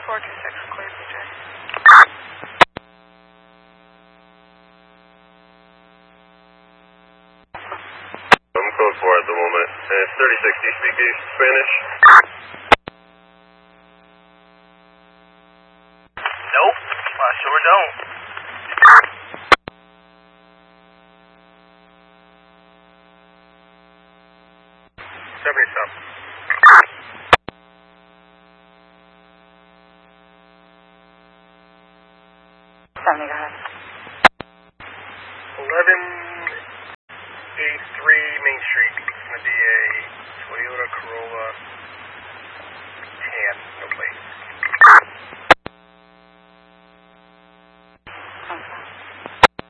426, clear BJ. I'm code 4 at the moment. It's 36, do you speak Spanish? Nope, I sure don't. Go ahead. 1183 Main Street. It's going to be a Toyota Corolla